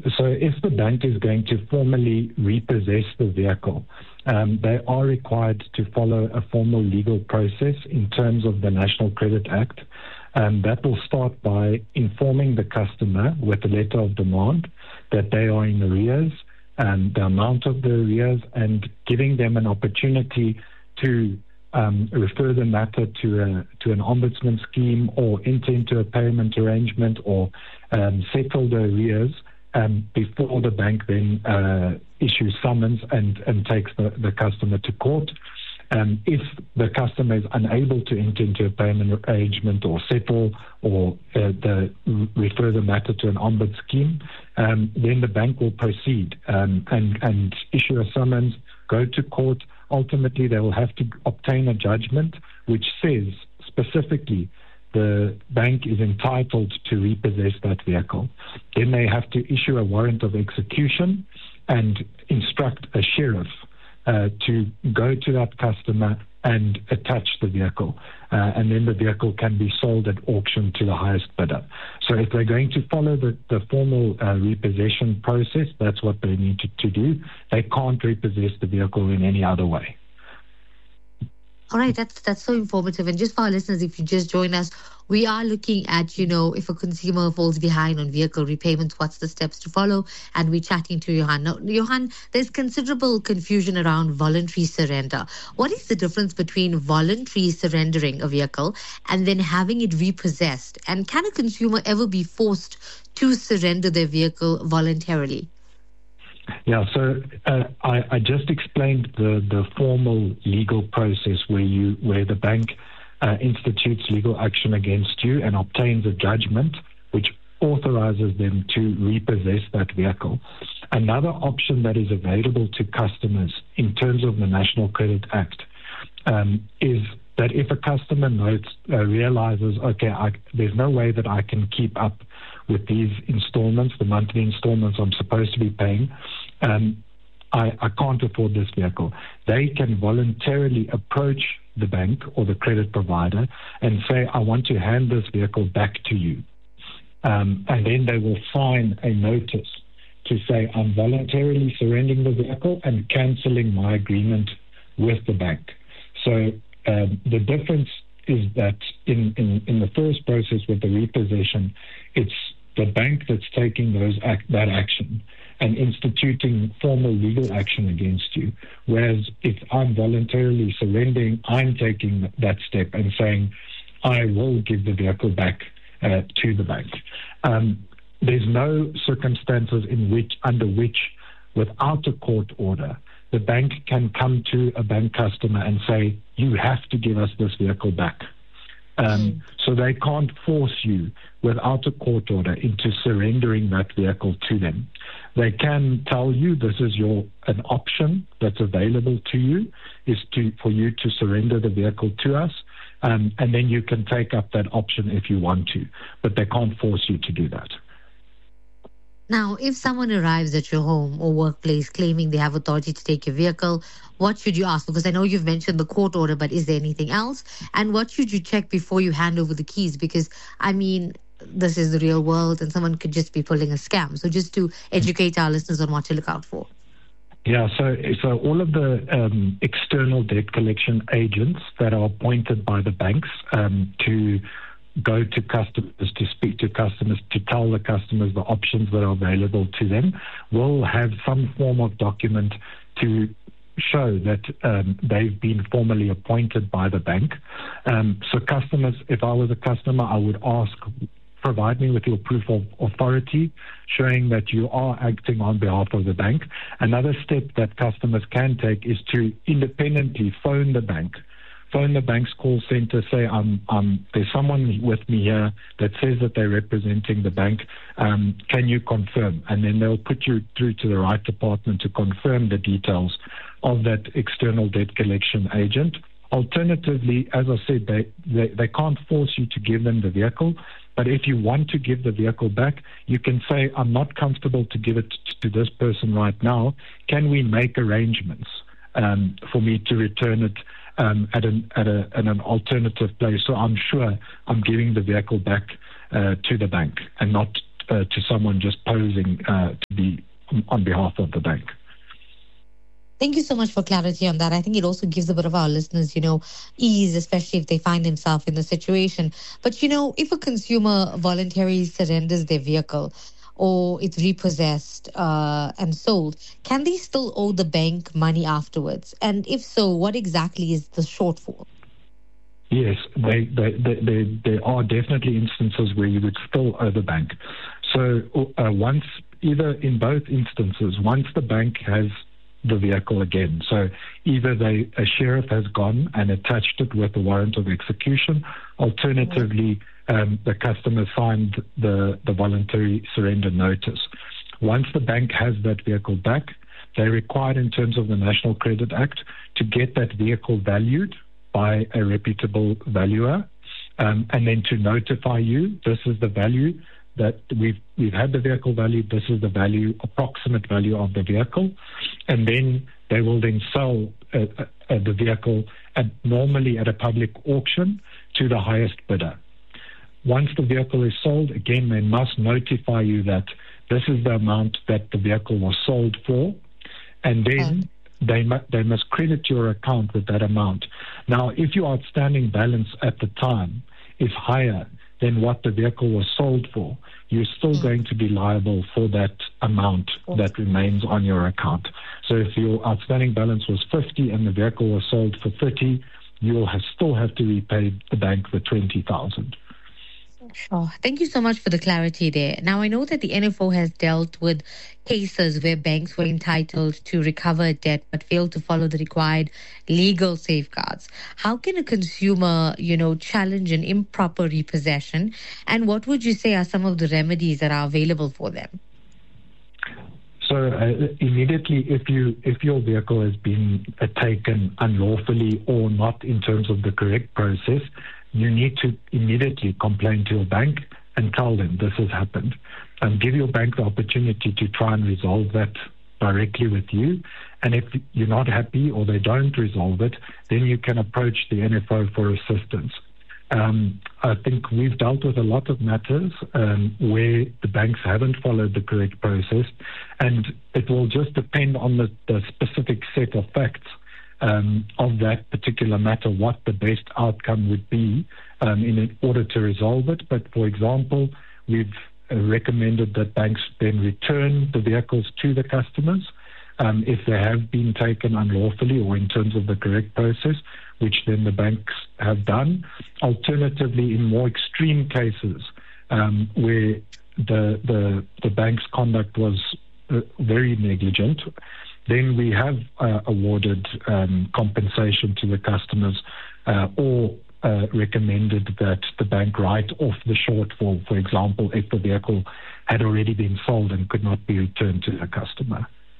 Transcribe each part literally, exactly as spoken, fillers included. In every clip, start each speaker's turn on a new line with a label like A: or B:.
A: so if the bank is going to formally repossess the vehicle, um, they are required to follow a formal legal process in terms of the National Credit Act. Um, that will start by informing the customer with a letter of demand that they are in arrears, and the amount of the arrears, and giving them an opportunity to um, refer the matter to a, to an ombudsman scheme, or enter into a payment arrangement, or um, settle the arrears um, before the bank then uh, issues summons and, and takes the, the customer to court. Um, if the customer is unable to enter into a payment arrangement or settle, or uh, the, refer the matter to an ombudsman scheme, um, then the bank will proceed um, and, and issue a summons, go to court. Ultimately, they will have to obtain a judgment which says specifically the bank is entitled to repossess that vehicle. Then they have to issue a warrant of execution and instruct a sheriff Uh, to go to that customer and attach the vehicle. Uh, and then the vehicle can be sold at auction to the highest bidder. So if they're going to follow the, the formal uh, repossession process, that's what they need to, to do. They can't repossess the vehicle in any other way.
B: All right, that's that's so informative. And just for our listeners, if you just join us, we are looking at, you know, if a consumer falls behind on vehicle repayments, what's the steps to follow? And we're chatting to Johan. Now, Johan, there's considerable confusion around voluntary surrender. What is the difference between voluntary surrendering a vehicle and then having it repossessed? And can a consumer ever be forced to surrender their vehicle voluntarily?
A: Yeah, so uh, I, I just explained the, the formal legal process where you where the bank uh, institutes legal action against you and obtains a judgment which authorizes them to repossess that vehicle. Another option that is available to customers in terms of the National Credit Act um, is that if a customer notes, uh, realizes, okay, I, there's no way that I can keep up with these installments, the monthly installments I'm supposed to be paying, um, I, I can't afford this vehicle. They can voluntarily approach the bank or the credit provider and say, I want to hand this vehicle back to you. Um, and then they will sign a notice to say, I'm voluntarily surrendering the vehicle and cancelling my agreement with the bank. So um, the difference is that in, in, in the first process with the repossession, it's the bank that's taking those act, that action and instituting formal legal action against you. Whereas if I'm voluntarily surrendering, I'm taking that step and saying, I will give the vehicle back uh, to the bank. Um, there's no circumstances in which, under which, without a court order, the bank can come to a bank customer and say, you have to give us this vehicle back. Um, mm. So they can't force you without a court order into surrendering that vehicle to them. They can tell you this is your an option that's available to you, is to for you to surrender the vehicle to us, um, and then you can take up that option if you want to, but they can't force you to do that.
B: Now, if someone arrives at your home or workplace claiming they have authority to take your vehicle, what should you ask? Because I know you've mentioned the court order, but is there anything else? And what should you check before you hand over the keys? Because, I mean, this is the real world and someone could just be pulling a scam. So just to educate our listeners on what to look out for.
A: Yeah, so so all of the um, external debt collection agents that are appointed by the banks um, to go to customers, to speak to customers, to tell the customers the options that are available to them, will have some form of document to show that um, they've been formally appointed by the bank. Um, so customers, if I was a customer, I would ask, provide me with your proof of authority showing that you are acting on behalf of the bank. Another step that customers can take is to independently phone the bank. Phone the bank's call center, say, um, um, there's someone with me here that says that they're representing the bank. Um, can you confirm? And then they'll put you through to the right department to confirm the details of that external debt collection agent. Alternatively, as I said, they, they, they can't force you to give them the vehicle. But if you want to give the vehicle back, you can say, I'm not comfortable to give it to this person right now. Can we make arrangements um, for me to return it Um, at, an, at, a, at an alternative place, so I'm sure I'm giving the vehicle back uh, to the bank and not uh, to someone just posing uh, to be on behalf of the bank.
B: Thank you so much for clarity on that. I think it also gives a bit of our listeners, you know, ease, especially if they find themselves in the situation. But, you know, if a consumer voluntarily surrenders their vehicle or it's repossessed uh, and sold, can they still owe the bank money afterwards? And if so, what exactly is the shortfall?
A: Yes, they, they, they, they, there are definitely instances where you would still owe the bank. So uh, once, either in both instances, once the bank has the vehicle again, so either they, a sheriff has gone and attached it with a warrant of execution, alternatively, um, the customer signed the, the voluntary surrender notice. Once the bank has that vehicle back, they're required in terms of the National Credit Act to get that vehicle valued by a reputable valuer, um, and then to notify you, this is the value that we've we've had the vehicle valued, this is the value, approximate value of the vehicle, and then they will then sell uh, uh, the vehicle at, normally at a public auction to the highest bidder. Once the vehicle is sold, again, they must notify you that this is the amount that the vehicle was sold for, and then They, mu- they must credit your account with that amount. Now, if your outstanding balance at the time is higher than what the vehicle was sold for, you're still mm. going to be liable for that amount mm. that remains on your account. So if your outstanding balance was fifty and the vehicle was sold for thirty, you'll have, still have to repay the bank the twenty thousand.
B: Sure. Thank you so much for the clarity there. Now, I know that the N F O has dealt with cases where banks were entitled to recover debt but failed to follow the required legal safeguards. How can a consumer, you know, challenge an improper repossession? And what would you say are some of the remedies that are available for them?
A: So uh, immediately, if you if your vehicle has been uh, taken unlawfully or not in terms of the correct process, you need to immediately complain to your bank and tell them this has happened, and give your bank the opportunity to try and resolve that directly with you. And if you're not happy or they don't resolve it, then you can approach the N F O for assistance. Um, I think we've dealt with a lot of matters um, where the banks haven't followed the correct process, and it will just depend on the, the specific set of facts Um, of that particular matter, what the best outcome would be um, in order to resolve it. But for example, we've uh, recommended that banks then return the vehicles to the customers um, if they have been taken unlawfully or in terms of the correct process, which then the banks have done. Alternatively, in more extreme cases um, where the, the, the bank's conduct was uh, very negligent, then we have uh, awarded um, compensation to the customers uh, or uh, recommended that the bank write off the shortfall, for example, if the vehicle had already been sold and could not be returned to the customer.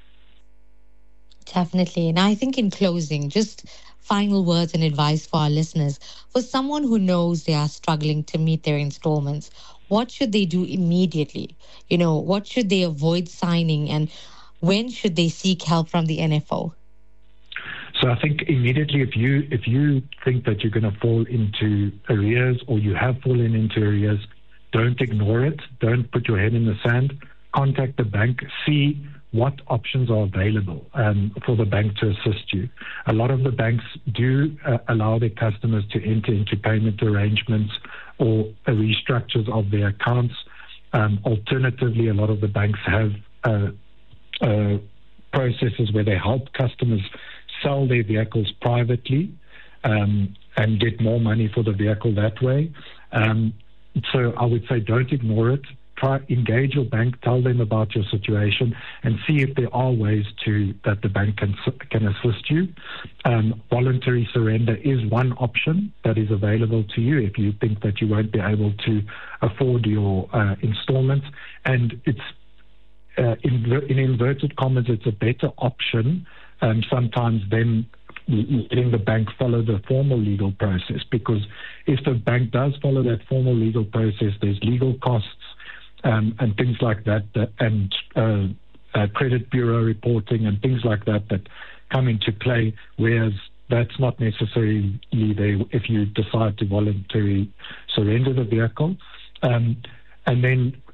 B: Definitely. And I think in closing, just final words and advice for our listeners. For someone who knows they are struggling to meet their installments, what should they do immediately? You know, what should they avoid signing, and when should they seek help from the N F O?
A: So I think immediately, if you if you think that you're going to fall into arrears or you have fallen into arrears, don't ignore it. Don't put your head in the sand. Contact the bank. See what options are available um, for the bank to assist you. A lot of the banks do uh, allow their customers to enter into payment arrangements or uh, restructures of their accounts. Um, alternatively, a lot of the banks have uh, Uh, processes where they help customers sell their vehicles privately um, and get more money for the vehicle that way. Um, so I would say don't ignore it. Try engage your bank, tell them about your situation, and see if there are ways to that the bank can can assist you. Um, voluntary surrender is one option that is available to you if you think that you won't be able to afford your uh, installments, and it's Uh, in, in inverted commas, it's a better option um, sometimes than letting the bank follow the formal legal process, because if the bank does follow that formal legal process, there's legal costs um, and things like that, that and uh, uh, credit bureau reporting and things like that that come into play, whereas that's not necessarily there if you decide to voluntarily surrender the vehicle. Um, and then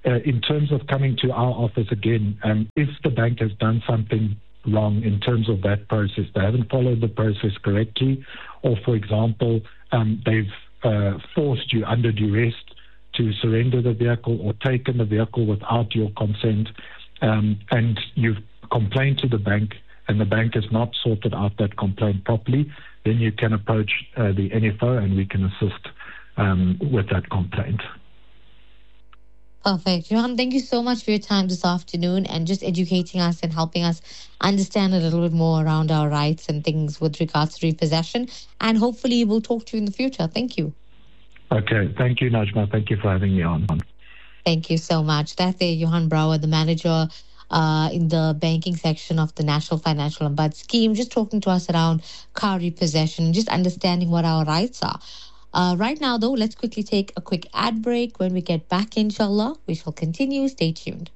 A: uh, in terms of coming to our office again, um, if the bank has done something wrong in terms of that process, they haven't followed the process correctly, or for example, um, they've uh, forced you under duress to surrender the vehicle or taken the vehicle without your consent, um, and you've complained to the bank and the bank has not sorted out that complaint properly, then you can approach uh, the N F O and we can assist um, with that complaint.
B: Perfect. Johan, thank you so much for your time this afternoon and just educating us and helping us understand a little bit more around our rights and things with regards to repossession. And hopefully we'll talk to you in the future. Thank you.
A: Okay. Thank you, Najma. Thank you for having me on.
B: Thank you so much. That's there, Johan Brouwer, the manager uh, in the banking section of the National Financial Ombud Scheme, just talking to us around car repossession, just understanding what our rights are. Uh, right now, though, let's quickly take a quick ad break. When we get back, inshallah, we shall continue. Stay tuned.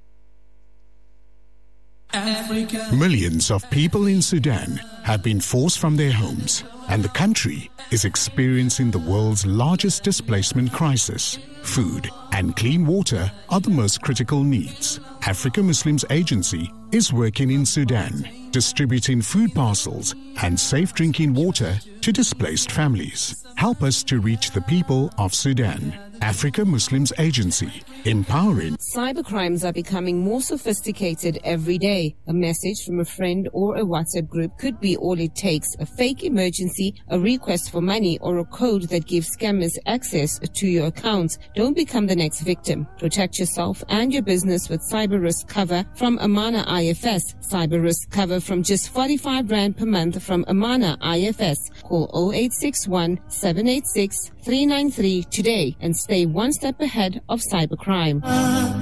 C: Africa. Millions of people in Sudan have been forced from their homes, and the country is experiencing the world's largest displacement crisis. Food and clean water are the most critical needs. Africa Muslims Agency is working in Sudan, distributing food parcels and safe drinking water to displaced families. Help us to reach the people of Sudan. Africa Muslims Agency, empowering.
D: Cybercrimes are becoming more sophisticated every day. A message from a friend or a WhatsApp group could be all it takes. A fake emergency, a request for money, or a code that gives scammers access to your account. Don't become the next victim. Protect yourself and your business with cyber risk cover from Amana I F S. Cyber risk cover from just forty-five rand per month from Amana I F S. Call zero eight six one, seven eight six, three nine three today and stay one step ahead of cybercrime.